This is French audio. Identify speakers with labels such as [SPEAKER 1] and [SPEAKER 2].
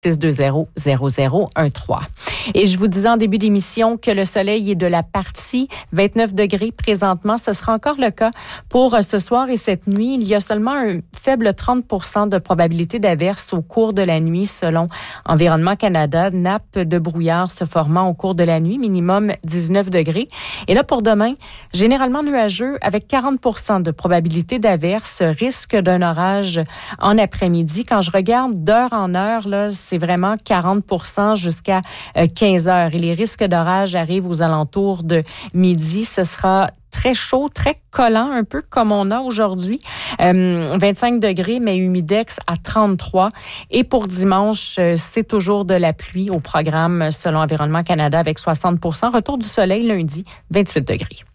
[SPEAKER 1] 620-0013. Et je vous disais en début d'émission que le soleil est de la partie, 29 degrés présentement. Ce sera encore le cas pour ce soir et cette nuit. Il y a seulement un faible 30% de probabilité d'averse au cours de la nuit selon Environnement Canada. Nappe de brouillard se formant au cours de la nuit, minimum 19 degrés. Et là, pour demain, généralement nuageux avec 40% de probabilité d'averse, risque d'un orage en après-midi. Quand je regarde d'heure en heure, là, c'est vraiment 40% jusqu'à 15 heures. Et les risques d'orage arrivent aux alentours de midi. Ce sera très chaud, très collant, un peu comme on a aujourd'hui. 25 degrés, mais humidex à 33. Et pour dimanche, c'est toujours de la pluie au programme selon Environnement Canada avec 60%. Retour du soleil lundi, 28 degrés.